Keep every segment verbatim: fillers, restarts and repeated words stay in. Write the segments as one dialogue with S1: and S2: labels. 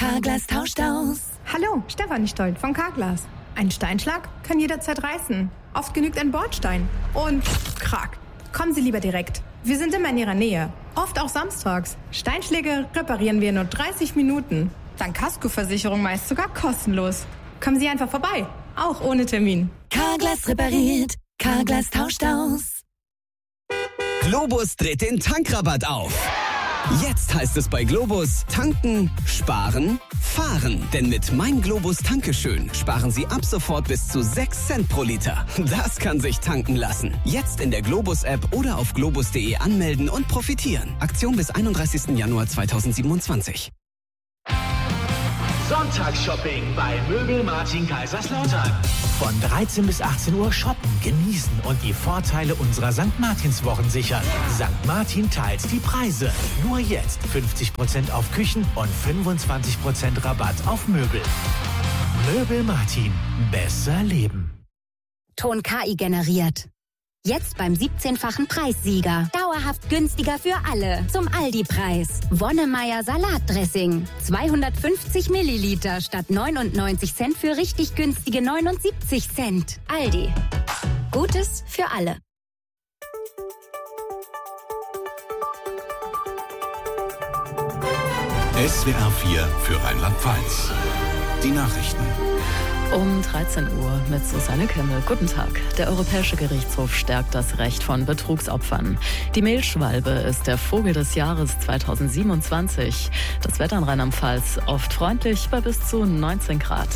S1: Carglass tauscht aus.
S2: Hallo, Stefanie Stolt von Carglass. Ein Steinschlag kann jederzeit reißen. Oft genügt ein Bordstein. Und krack. Kommen Sie lieber direkt. Wir sind immer in Ihrer Nähe. Oft auch samstags. Steinschläge reparieren wir in nur dreißig Minuten. Dank Kaskoversicherung meist sogar kostenlos. Kommen Sie einfach vorbei. Auch ohne Termin.
S1: Carglass repariert. Carglass tauscht aus.
S3: Globus dreht den Tankrabatt auf. Jetzt heißt es bei Globus tanken, sparen, fahren. Denn mit Mein Globus Tankeschön sparen Sie ab sofort bis zu sechs Cent pro Liter. Das kann sich tanken lassen. Jetzt in der Globus-App oder auf globus punkt de anmelden und profitieren. Aktion bis einunddreißigsten Januar zweitausendsiebenundzwanzig.
S4: Sonntagsshopping bei Möbel Martin Kaiserslautern. Von dreizehn bis achtzehn Uhr shoppen, genießen und die Vorteile unserer Sankt Martins-Wochen sichern. Sankt Martin teilt die Preise. Nur jetzt fünfzig Prozent auf Küchen und fünfundzwanzig Prozent Rabatt auf Möbel. Möbel Martin. Besser leben.
S5: Ton K I generiert. Jetzt beim siebzehnfachen Preissieger. Dauerhaft günstiger für alle. Zum Aldi-Preis. Wonnemeier Salatdressing. zweihundertfünfzig Milliliter statt neunundneunzig Cent für richtig günstige neunundsiebzig Cent. Aldi. Gutes für alle.
S6: S W R vier für Rheinland-Pfalz. Die Nachrichten.
S7: Um dreizehn Uhr mit Susanne Kimmel. Guten Tag. Der Europäische Gerichtshof stärkt das Recht von Betrugsopfern. Die Mehlschwalbe ist der Vogel des Jahres zweitausendsiebenundzwanzig. Das Wetter in Rheinland-Pfalz oft freundlich bei bis zu neunzehn Grad.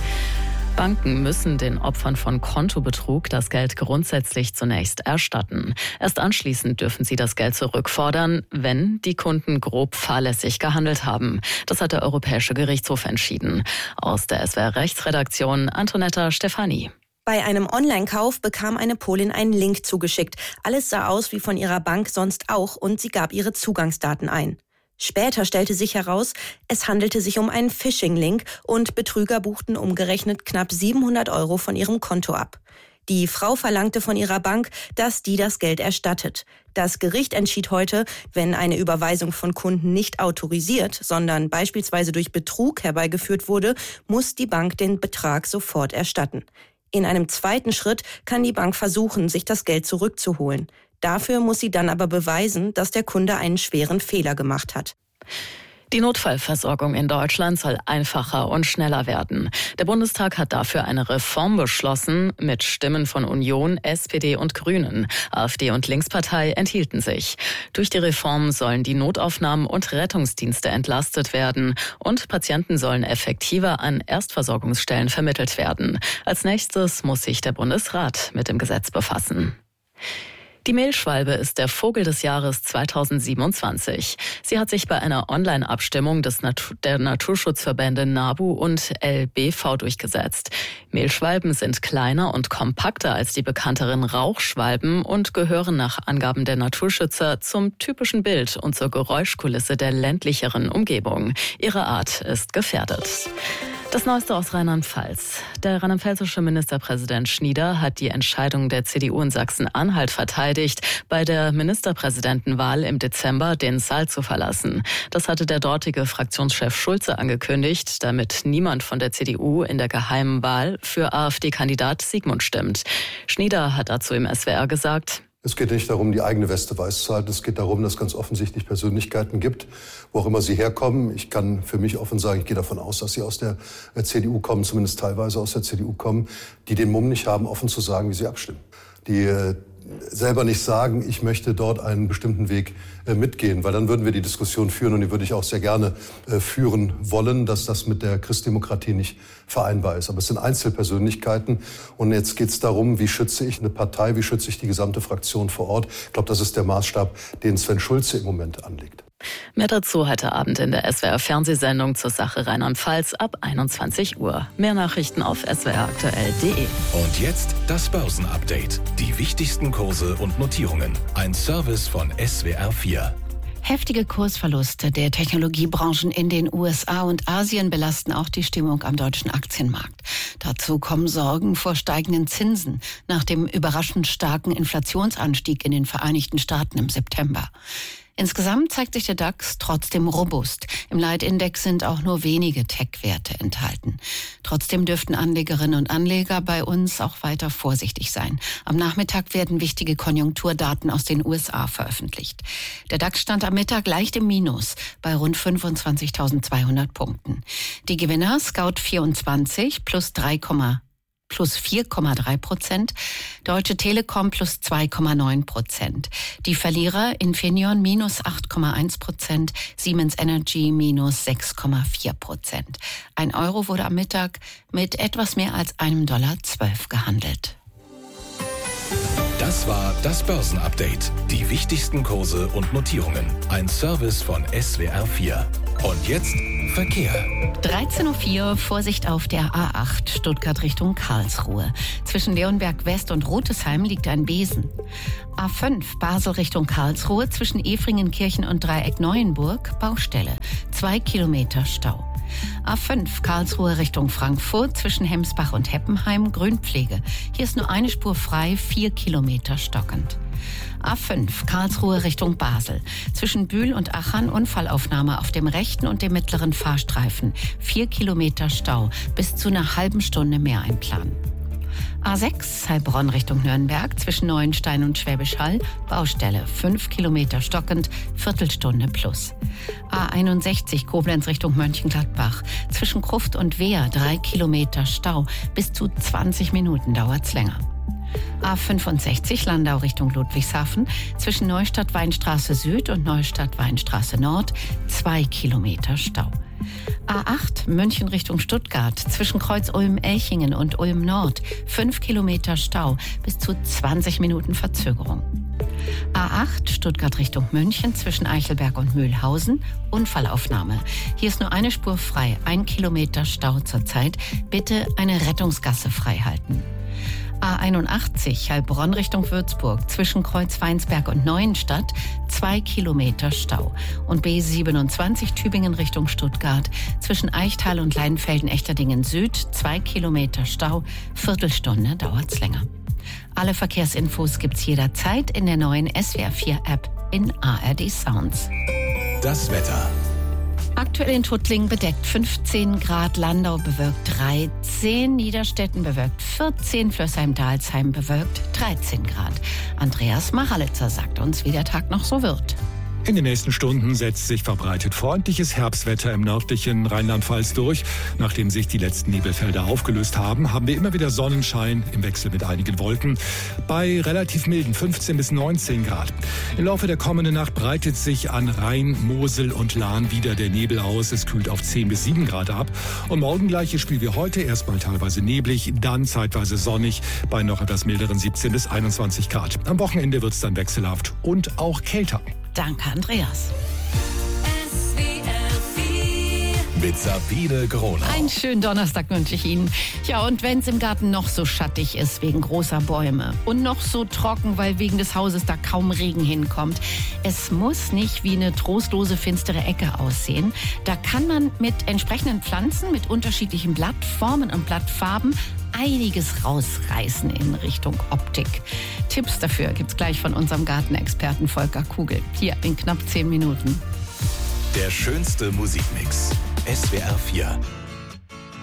S7: Banken müssen den Opfern von Kontobetrug das Geld grundsätzlich zunächst erstatten. Erst anschließend dürfen sie das Geld zurückfordern, wenn die Kunden grob fahrlässig gehandelt haben. Das hat der Europäische Gerichtshof entschieden. Aus der S W R Rechtsredaktion Antonetta Stefani.
S8: Bei einem Online-Kauf bekam eine Polin einen Link zugeschickt. Alles sah aus wie von ihrer Bank sonst auch und sie gab ihre Zugangsdaten ein. Später stellte sich heraus, es handelte sich um einen Phishing-Link und Betrüger buchten umgerechnet knapp siebenhundert Euro von ihrem Konto ab. Die Frau verlangte von ihrer Bank, dass die das Geld erstattet. Das Gericht entschied heute, wenn eine Überweisung von Kunden nicht autorisiert, sondern beispielsweise durch Betrug herbeigeführt wurde, muss die Bank den Betrag sofort erstatten. In einem zweiten Schritt kann die Bank versuchen, sich das Geld zurückzuholen. Dafür muss sie dann aber beweisen, dass der Kunde einen schweren Fehler gemacht hat.
S7: Die Notfallversorgung in Deutschland soll einfacher und schneller werden. Der Bundestag hat dafür eine Reform beschlossen, mit Stimmen von Union, S P D und Grünen. AfD und Linkspartei enthielten sich. Durch die Reform sollen die Notaufnahmen und Rettungsdienste entlastet werden und Patienten sollen effektiver an Erstversorgungsstellen vermittelt werden. Als nächstes muss sich der Bundesrat mit dem Gesetz befassen. Die Mehlschwalbe ist der Vogel des Jahres zweitausendsiebenundzwanzig. Sie hat sich bei einer Online-Abstimmung des Natur- der Naturschutzverbände NABU und L B V durchgesetzt. Mehlschwalben sind kleiner und kompakter als die bekannteren Rauchschwalben und gehören nach Angaben der Naturschützer zum typischen Bild und zur Geräuschkulisse der ländlicheren Umgebung. Ihre Art ist gefährdet. Das Neueste aus Rheinland-Pfalz. Der rheinland-pfälzische Ministerpräsident Schnieder hat die Entscheidung der C D U in Sachsen-Anhalt verteidigt, bei der Ministerpräsidentenwahl im Dezember den Saal zu verlassen. Das hatte der dortige Fraktionschef Schulze angekündigt, damit niemand von der C D U in der geheimen Wahl für AfD-Kandidat Sigmund stimmt. Schnieder hat dazu im S W R gesagt:
S9: Es geht nicht darum, die eigene Weste weiß zu halten. Es geht darum, dass es ganz offensichtlich Persönlichkeiten gibt, wo auch immer sie herkommen. Ich kann für mich offen sagen, ich gehe davon aus, dass sie aus der C D U kommen, zumindest teilweise aus der C D U kommen, die den Mumm nicht haben, offen zu sagen, wie sie abstimmen. Die äh, selber nicht sagen, ich möchte dort einen bestimmten Weg äh, mitgehen, weil dann würden wir die Diskussion führen und die würde ich auch sehr gerne äh, führen wollen, dass das mit der Christdemokratie nicht vereinbar ist. Aber es sind Einzelpersönlichkeiten und jetzt geht es darum, wie schütze ich eine Partei, wie schütze ich die gesamte Fraktion vor Ort. Ich glaube, das ist der Maßstab, den Sven Schulze im Moment anlegt.
S7: Mehr dazu heute Abend in der S W R-Fernsehsendung zur Sache Rheinland-Pfalz ab einundzwanzig Uhr. Mehr Nachrichten auf s w r aktuell punkt de.
S6: Und jetzt das Börsenupdate. Die wichtigsten Kurse und Notierungen. Ein Service von S W R vier.
S10: Heftige Kursverluste der Technologiebranchen in den U S A und Asien belasten auch die Stimmung am deutschen Aktienmarkt. Dazu kommen Sorgen vor steigenden Zinsen nach dem überraschend starken Inflationsanstieg in den Vereinigten Staaten im September. Insgesamt zeigt sich der DAX trotzdem robust. Im Leitindex sind auch nur wenige Tech-Werte enthalten. Trotzdem dürften Anlegerinnen und Anleger bei uns auch weiter vorsichtig sein. Am Nachmittag werden wichtige Konjunkturdaten aus den U S A veröffentlicht. Der DAX stand am Mittag leicht im Minus bei rund fünfundzwanzigtausendzweihundert Punkten. Die Gewinner Scout vierundzwanzig plus drei, plus vier Komma drei Prozent, Deutsche Telekom plus zwei Komma neun Prozent. Die Verlierer Infineon minus acht Komma eins Prozent, Siemens Energy minus sechs Komma vier Prozent. Ein Euro wurde am Mittag mit etwas mehr als einem Dollar zwölf gehandelt.
S6: Das war das Börsenupdate. Die wichtigsten Kurse und Notierungen. Ein Service von S W R vier. Und jetzt Verkehr.
S10: dreizehn Uhr vier, Vorsicht auf der A acht, Stuttgart Richtung Karlsruhe. Zwischen Leonberg West und Rotesheim liegt ein Besen. A fünf, Basel Richtung Karlsruhe, zwischen Efringenkirchen und Dreieck Neuenburg, Baustelle. Zwei Kilometer Stau. A fünf, Karlsruhe Richtung Frankfurt, zwischen Hemsbach und Heppenheim, Grünpflege. Hier ist nur eine Spur frei, vier Kilometer stockend. A fünf, Karlsruhe Richtung Basel. Zwischen Bühl und Achern Unfallaufnahme auf dem rechten und dem mittleren Fahrstreifen. Vier Kilometer Stau, bis zu einer halben Stunde mehr einplanen. A sechs, Heilbronn Richtung Nürnberg, zwischen Neuenstein und Schwäbisch Hall, Baustelle, fünf Kilometer stockend, Viertelstunde plus. A einundsechzig, Koblenz Richtung Mönchengladbach, zwischen Gruft und Wehr, drei Kilometer Stau, bis zu zwanzig Minuten dauert's länger. A fünfundsechzig, Landau Richtung Ludwigshafen, zwischen Neustadt-Weinstraße Süd und Neustadt-Weinstraße Nord, zwei Kilometer Stau. A acht, München Richtung Stuttgart, zwischen Kreuz Ulm-Elchingen und Ulm Nord, fünf Kilometer Stau, bis zu zwanzig Minuten Verzögerung. A acht, Stuttgart Richtung München, zwischen Eichelberg und Mühlhausen, Unfallaufnahme. Hier ist nur eine Spur frei, ein Kilometer Stau zurzeit. Bitte eine Rettungsgasse freihalten. A einundachtzig, Heilbronn Richtung Würzburg, zwischen Kreuz Weinsberg und Neuenstadt, zwei Kilometer Stau. Und B siebenundzwanzig, Tübingen Richtung Stuttgart, zwischen Eichtal und Leinfelden-Echterdingen Süd, zwei Kilometer Stau, Viertelstunde dauert's länger. Alle Verkehrsinfos gibt's jederzeit in der neuen S W R vier App in A R D Sounds.
S6: Das Wetter.
S10: Aktuell in Tuttlingen bedeckt fünfzehn Grad, Landau bewölkt dreizehn, Niederstetten bewölkt vierzehn, Flößheim-Dalsheim bewölkt dreizehn Grad. Andreas Machalitzer sagt uns, wie der Tag noch so wird.
S11: In den nächsten Stunden setzt sich verbreitet freundliches Herbstwetter im nördlichen Rheinland-Pfalz durch. Nachdem sich die letzten Nebelfelder aufgelöst haben, haben wir immer wieder Sonnenschein im Wechsel mit einigen Wolken bei relativ milden fünfzehn bis neunzehn Grad. Im Laufe der kommenden Nacht breitet sich an Rhein, Mosel und Lahn wieder der Nebel aus. Es kühlt auf zehn bis sieben Grad ab. Und morgen gleiches Spiel wie heute, erstmal teilweise neblig, dann zeitweise sonnig bei noch etwas milderen siebzehn bis einundzwanzig Grad. Am Wochenende wird es dann wechselhaft und auch kälter.
S10: Danke, Andreas.
S6: Mit Sabine Gronau.
S10: Einen schönen Donnerstag wünsche ich Ihnen. Ja, und wenn es im Garten noch so schattig ist wegen großer Bäume und noch so trocken, weil wegen des Hauses da kaum Regen hinkommt, es muss nicht wie eine trostlose, finstere Ecke aussehen. Da kann man mit entsprechenden Pflanzen, mit unterschiedlichen Blattformen und Blattfarben einiges rausreißen in Richtung Optik. Tipps dafür gibt's gleich von unserem Gartenexperten Volker Kugel. Hier in knapp zehn Minuten.
S6: Der schönste Musikmix. S W R vier.